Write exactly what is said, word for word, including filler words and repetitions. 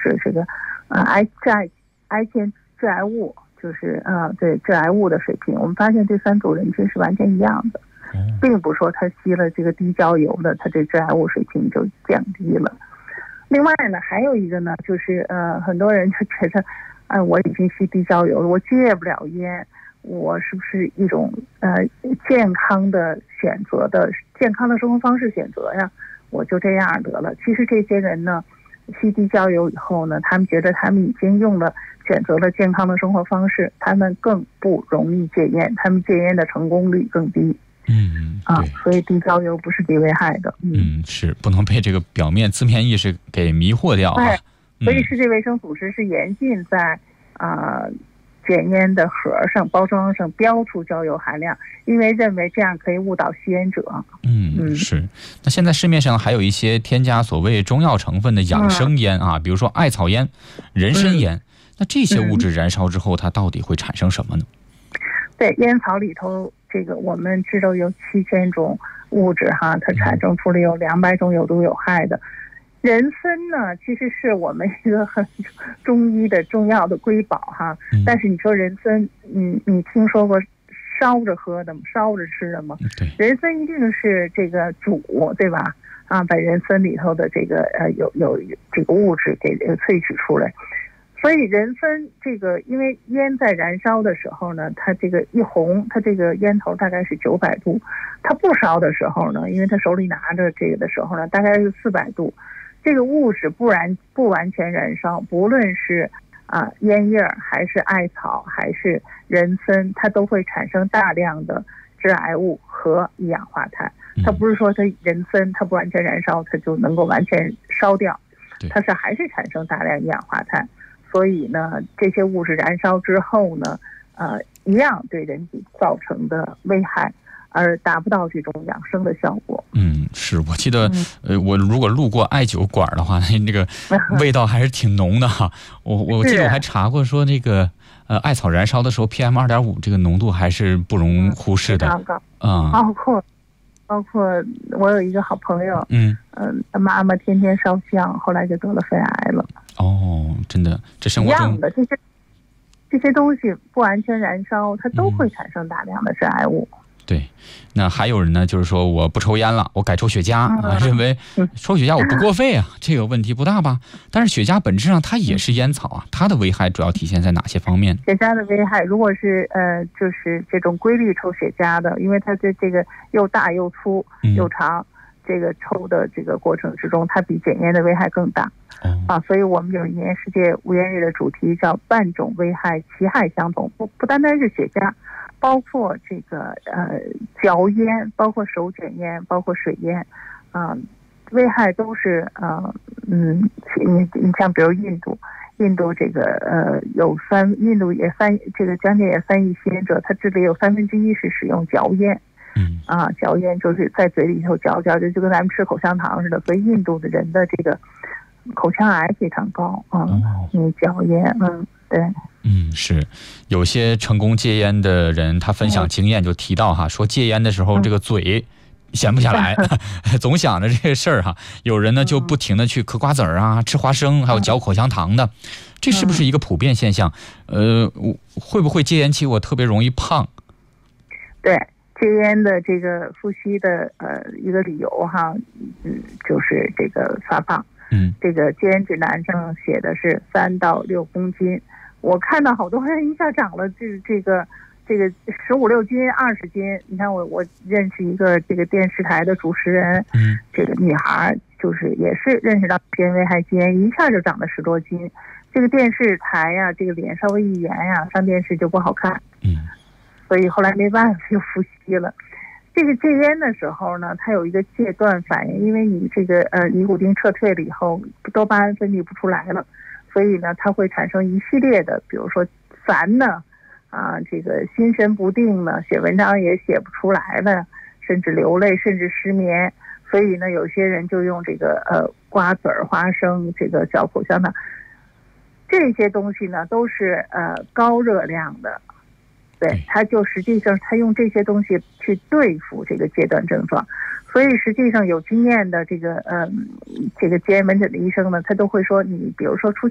是这个呃癌致癌癌前致癌物，就是呃对致癌物的水平，我们发现这三组人群是完全一样的，并不说他吸了这个低焦油的，他这致癌物水平就降低了。另外呢，还有一个呢，就是呃很多人就觉得，哎、呃，我已经吸低焦油了，我戒不了烟，我是不是一种呃健康的选择的健康的生活方式选择呀？我就这样得了。其实这些人呢，吸低焦油以后呢，他们觉得他们已经用了选择了健康的生活方式，他们更不容易戒烟，他们戒烟的成功率更低。 嗯， 啊，所以低焦油不是低危害的。 嗯，嗯是不能被这个表面字面意识给迷惑掉啊。 所以世界卫生组织是严禁在啊、呃、检烟的盒上、包装上标出焦油含量，因为认为这样可以误导吸烟者。 嗯，嗯是。那现在市面上还有一些添加所谓中药成分的养生烟啊，嗯、比如说艾草烟、人参烟，嗯、那这些物质燃烧之后，它到底会产生什么呢？ 对，烟草里头。这个我们知道有七千种物质哈，它产生出了有两百种有毒有害的。人参呢，其实是我们一个很中医的重要的瑰宝哈。但是你说人参，嗯，你听说过烧着喝的吗？烧着吃的吗？ 对， 人参一定是这个煮，对吧？啊，把人参里头的这个呃有有这个物质给萃取出来。所以人参这个，因为烟在燃烧的时候呢，它这个一红，它这个烟头大概是九百度，它不烧的时候呢，因为它手里拿着这个的时候呢，大概是四百度。这个物质不然不完全燃烧，不论是啊烟叶还是艾草还是人参，它都会产生大量的致癌物和一氧化碳。它不是说它人参它不完全燃烧，它就能够完全烧掉，它是还是产生大量一氧化碳。所以呢，这些物质燃烧之后呢，呃，一样对人体造成的危害，而达不到这种养生的效果。 嗯，是我记得，呃，我如果路过艾灸馆的话，那个味道还是挺浓的哈。我我记得我还查过说，那个呃，艾草燃烧的时候 P M 二点五 这个浓度还是不容忽视的。 嗯，包括包括我有一个好朋友， 嗯嗯、呃，他妈妈天天烧香，后来就得了肺癌了。 哦，真的，这生活中一样的这些这些东西不完全燃烧，它都会产生大量的致癌物。 嗯、对，那还有人呢，就是说我不抽烟了，我改抽雪茄、嗯、啊，认为抽雪茄我不过肺啊，这个问题不大吧？但是雪茄本质上它也是烟草啊，它的危害主要体现在哪些方面？ 雪茄的危害，如果是呃，就是这种规律抽雪茄的，因为它的这个又大又粗又长。嗯这个抽的这个过程之中，它比减烟的危害更大，啊，所以我们有一年世界无烟日的主题叫“万种危害，其害相同”，不不单单是雪茄，包括这个呃嚼烟，包括手卷烟，包括水烟，啊、呃，危害都是呃嗯，你你像比如印度，印度这个呃有三，印度也三这个将近也三亿吸烟者，它这里有三分之一是使用嚼烟。 嗯啊，嚼烟就是在嘴里头嚼嚼，就就跟咱们吃口香糖似的，所以印度的人的这个口腔癌非常高啊。嗯，嚼烟，嗯，对， 嗯，是有些成功戒烟的人，他分享经验就提到哈，说戒烟的时候这个嘴闲不下来，嗯、总想着这个事儿哈。有人呢就不停的去嗑瓜子儿啊，吃花生，还有嚼口香糖的，这是不是一个普遍现象？呃，会不会戒烟期我特别容易胖？ 对。戒烟的这个呼吸的呃一个理由哈，嗯，就是这个发胖。 嗯， 这个戒烟指南上写的是三到六公斤，我看到好多人一下长了这这个这个十五六斤、二十斤。你看我我认识一个这个电视台的主持人， 嗯， 这个女孩就是也是认识到戒烟危害，戒烟一下就长了十多斤。这个电视台呀、啊，这个脸稍微一圆呀、啊，上电视就不好看。 嗯。 所以后来没办法就复吸了。这个戒烟的时候呢，它有一个戒断反应，因为你这个呃尼古丁撤退了以后，多巴胺分泌不出来了，所以呢，它会产生一系列的，比如说烦呢，啊，这个心神不定呢，写文章也写不出来了，甚至流泪，甚至失眠。所以呢，有些人就用这个呃瓜子儿、花生，这个嚼口香糖，这些东西呢都是呃高热量的。对，他就实际上他用这些东西去对付这个戒断症状，所以实际上有经验的这个嗯，这个戒烟门诊的医生呢，他都会说，你比如说出